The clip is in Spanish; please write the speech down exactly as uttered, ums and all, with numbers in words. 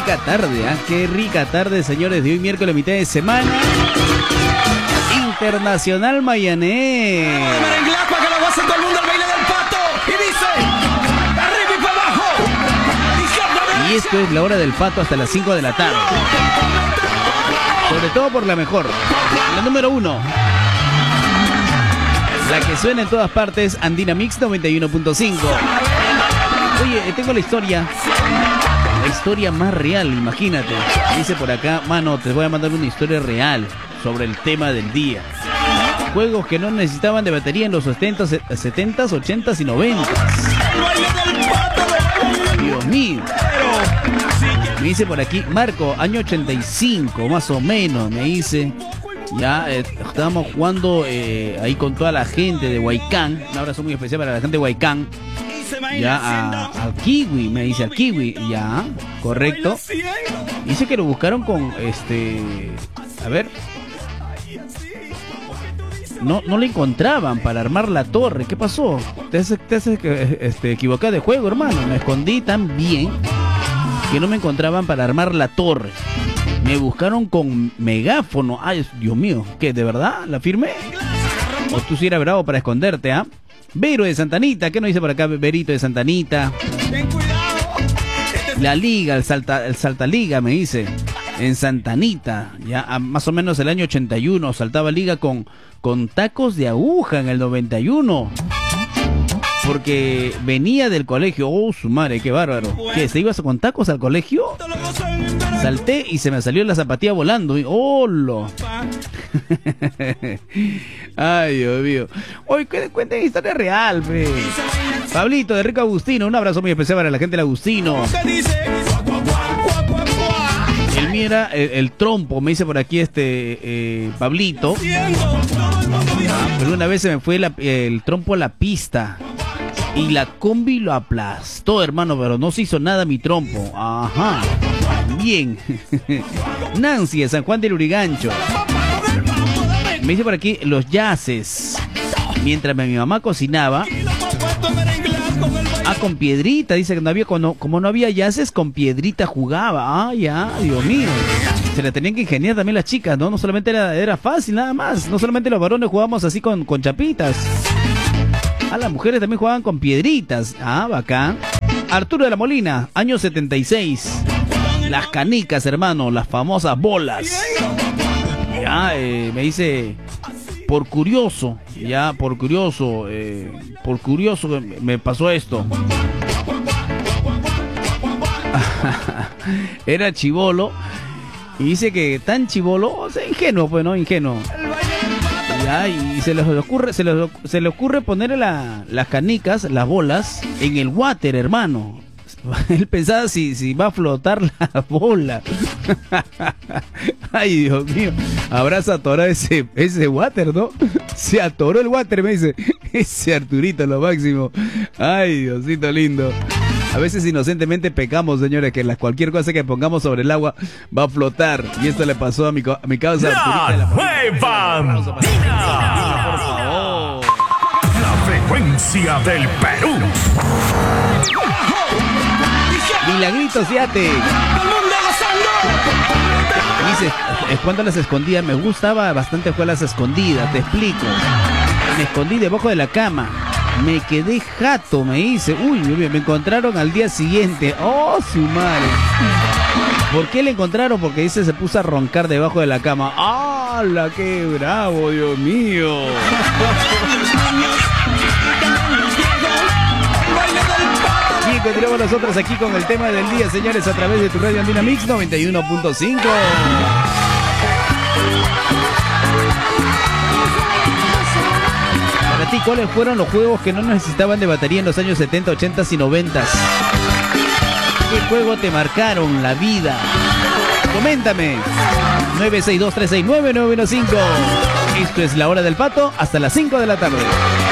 rica tarde, ¿ah? ¿eh? Qué rica tarde, señores, de hoy miércoles, mitad de semana. Internacional Mayané. Y esto es la hora del pato hasta las cinco de la tarde. Sobre todo por la mejor. La número uno. La que suena en todas partes, Andina Mix noventa y uno punto cinco. Oye, tengo la historia. La historia más real, imagínate. Dice por acá, mano, te voy a mandar una historia real sobre el tema del día. Juegos que no necesitaban de batería en los setentas, ochentas y noventas. Dios mío. Me dice por aquí, Marco, año ochenta y cinco, más o menos, me dice. Ya eh, estábamos jugando eh, ahí con toda la gente de Huaycán. Un abrazo muy especial para la gente de Huaycán. Ya a, al Kiwi, me dice, al Kiwi. Ya, correcto. Dice que lo buscaron con este. A ver. No, no le encontraban para armar la torre. ¿Qué pasó? Te has, te has este, equivocado de juego, hermano. Me escondí tan bien que no me encontraban para armar la torre. Me buscaron con megáfono. Ay, Dios mío, ¿qué? ¿De verdad? ¿La firmé? O tú si eras bravo para esconderte, ¿ah? ¿eh? Vero de Santanita, ¿qué nos dice por acá? Verito de Santanita. La liga, el salta, el salta liga, me dice. En Santanita, ya más o menos el año ochenta y uno, saltaba liga con, con tacos de aguja en el noventa y uno. Porque venía del colegio. Oh, su madre, qué bárbaro. ¿Qué? ¿Se ibas con tacos al colegio? Salté y se me salió la zapatilla volando. ¡Hola! Ay, Dios mío. Oye, cuenten historia real, fe. Pablito de Rico Agustino, un abrazo muy especial para la gente del Agustino. El mío era el, el trompo, me dice por aquí este eh, Pablito. Ah, pero una vez se me fue la, el trompo a la pista y la combi lo aplastó, hermano, pero no se hizo nada mi trompo. Ajá. Bien. Nancy de San Juan del Urigancho. Me dice por aquí los yaces. Mientras mi mamá cocinaba. Ah, con piedrita. Dice que no había, como, como no había yaces, con piedrita jugaba. Ah, ya, Dios mío. Se la tenían que ingeniar también las chicas, ¿no? No solamente era, era fácil, nada más. No solamente los varones jugábamos así con, con chapitas. Ah, las mujeres también jugaban con piedritas. Ah, bacán. Arturo de la Molina, año setenta y seis. Las canicas, hermano, las famosas bolas. Ya, eh, me dice, por curioso, ya, por curioso, eh, por curioso me pasó esto. Era chibolo y dice que tan chibolo, o sea, ingenuo, pues, ¿no? Ingenuo. Ya, y se les ocurre, se les, se le ocurre poner la, las canicas, las bolas, en el water, hermano. Él pensaba si, si va a flotar la bola. Ay, Dios mío. Habrás atorado ese, ese water, ¿no? Se atoró el water, me dice. Ese Arturito, lo máximo. Ay, Diosito lindo. A veces inocentemente pecamos, señores, que la, cualquier cosa que pongamos sobre el agua va a flotar. Y esto le pasó a mi, a mi causa Arturita de la nueva por favor. La frecuencia del Perú. Milagritos, fíjate. Dice, cuando las escondidas, me gustaba bastante jugar las escondidas, te explico. Me escondí debajo de la cama. Me quedé jato, me dice. Uy, me encontraron al día siguiente. Oh, su madre. ¿Por qué le encontraron? Porque dice, se puso a roncar debajo de la cama. ¡Hala, qué bravo, Dios mío! Y continuamos nosotros aquí con el tema del día, señores, a través de tu radio Andina Mix noventa y uno punto cinco. Para ti, ¿cuáles fueron los juegos que no necesitaban de batería en los años setenta, ochenta y noventa? ¿Qué juego te marcaron la vida? Coméntame. nueve seis dos, tres seis nueve, nueve uno cinco. Esto es La Hora del Pato hasta las cinco de la tarde.